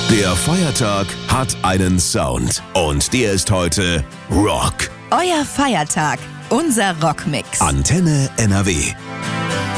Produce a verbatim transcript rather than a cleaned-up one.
Der Feiertag hat einen Sound und der ist heute Rock. Euer Feiertag, unser Rockmix. Antenne N R W.